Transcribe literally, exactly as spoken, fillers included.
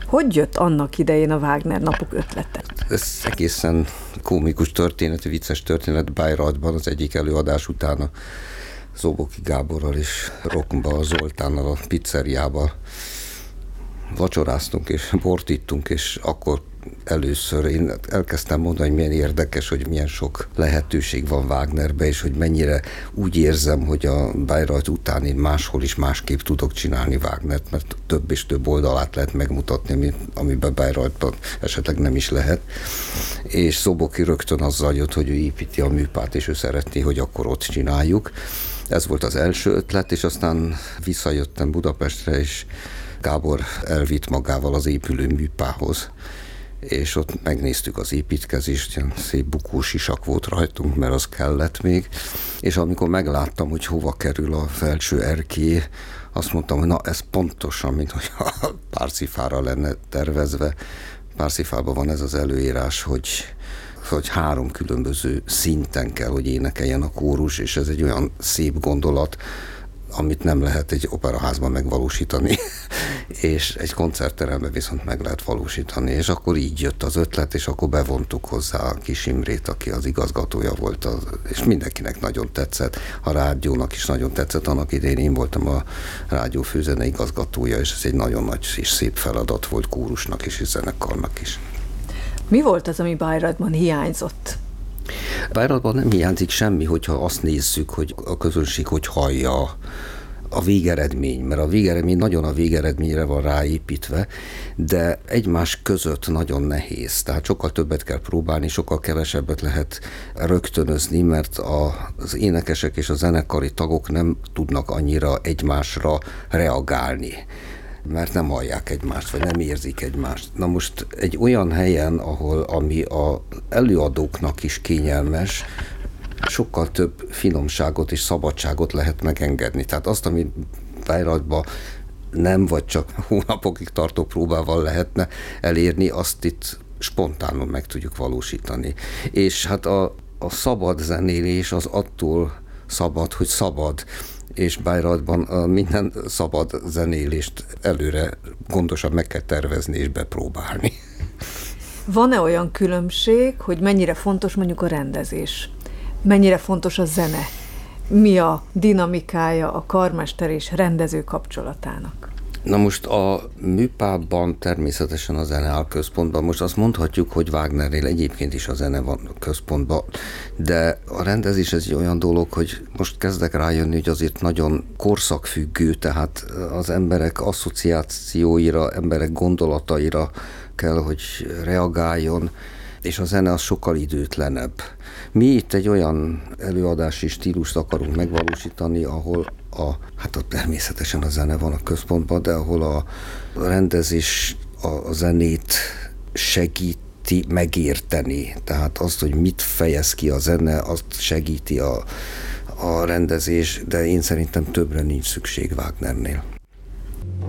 Hogy jött annak idején a Wagner napok ötlete? Ez egészen komikus történet, vicces történet. Bayreuthban az egyik előadás után a Zoboki Gáborral és Roknba, Zoltánnal a pizzeriába vacsoráztunk és bort ittunk, és akkor először én elkezdtem mondani, hogy milyen érdekes, hogy milyen sok lehetőség van Wagnerbe, és hogy mennyire úgy érzem, hogy a Bayreuth után én máshol is másképp tudok csinálni Wagnert, mert több és több oldalát lehet megmutatni, amiben Bayreuthban esetleg nem is lehet. És Zoboki rögtön azzal jött, hogy ő építi a műpát, és ő szeretné, hogy akkor ott csináljuk. Ez volt az első ötlet, és aztán visszajöttem Budapestre, és Gábor elvitt magával az épülő műpához, és ott megnéztük az építkezést, ilyen szép bukós isak volt rajtunk, mert az kellett még, és amikor megláttam, hogy hova kerül a felső erkély, azt mondtam, hogy na ez pontosan, mint hogy a Parsifára lenne tervezve. Parsifában van ez az előírás, hogy hogy három különböző szinten kell, hogy énekeljen a kórus, és ez egy olyan szép gondolat, amit nem lehet egy operaházban megvalósítani, és egy koncertteremben viszont meg lehet valósítani, és akkor így jött az ötlet, és akkor bevontuk hozzá a Kis Imrét, aki az igazgatója volt, az, és mindenkinek nagyon tetszett, a rádiónak is nagyon tetszett, annak idején én voltam a rádió főzene igazgatója, és ez egy nagyon nagy és szép feladat volt kórusnak és zenekarnak is. Mi volt az, ami Bayreuthban hiányzott? Bayreuthban nem hiányzik semmi, hogyha azt nézzük, hogy a közönség hogy hallja a végeredmény, mert a végeredmény nagyon a végeredményre van ráépítve, de egymás között nagyon nehéz. Tehát sokkal többet kell próbálni, sokkal kevesebbet lehet rögtönözni, mert az énekesek és a zenekari tagok nem tudnak annyira egymásra reagálni, mert nem hallják egymást, vagy nem érzik egymást. Na most egy olyan helyen, ahol ami az előadóknak is kényelmes, sokkal több finomságot és szabadságot lehet megengedni. Tehát azt, ami Bayreuthban nem, vagy csak hónapokig tartó próbával lehetne elérni, azt itt spontánul meg tudjuk valósítani. És hát a, a szabad zenélés az attól szabad, hogy szabad, és Bayreuthban minden szabad zenélést előre gondosan meg kell tervezni és bepróbálni. Van-e olyan különbség, hogy mennyire fontos mondjuk a rendezés? Mennyire fontos a zene? Mi a dinamikája a karmester és rendező kapcsolatának? Na most a műpában természetesen a zene áll központban. Most azt mondhatjuk, hogy Wagnernél egyébként is a zene van központban, de a rendezés ez egy olyan dolog, hogy most kezdek rájönni, hogy azért nagyon korszakfüggő, tehát az emberek asszociációira, emberek gondolataira kell, hogy reagáljon, és a zene az sokkal időtlenebb. Mi itt egy olyan előadási stílust akarunk megvalósítani, ahol a, hát ott természetesen a zene van a központban, de ahol a rendezés a, a zenét segíti megérteni. Tehát azt, hogy mit fejez ki a zene, azt segíti a, a rendezés, de én szerintem többre nincs szükség Wagnernél.